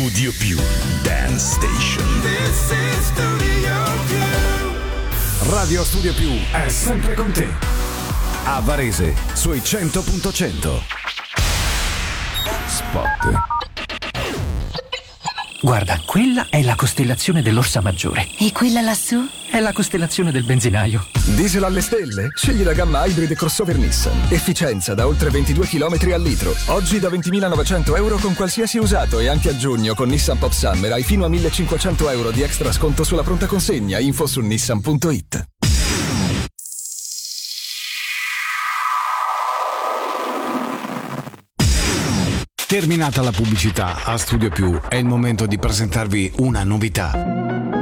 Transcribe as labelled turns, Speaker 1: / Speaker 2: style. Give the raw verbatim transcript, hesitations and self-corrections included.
Speaker 1: Studio Più Dance Station.
Speaker 2: This is Studio Più.
Speaker 3: Radio Studio Più è sempre con te. A Varese, sui cento punto cento. Spot.
Speaker 4: Guarda, quella è la costellazione dell'Orsa Maggiore.
Speaker 5: E quella lassù?
Speaker 4: È la costellazione del benzinaio.
Speaker 6: Diesel alle stelle? Scegli la gamma Hybrid crossover Nissan. Efficienza da oltre ventidue chilometri al litro. Oggi da ventimilanovecento euro con qualsiasi usato e anche a giugno con Nissan Pop Summer hai fino a millecinquecento euro di extra sconto sulla pronta consegna. Info su nissan punto it.
Speaker 3: Terminata la pubblicità, a Studio Più è il momento di presentarvi una novità.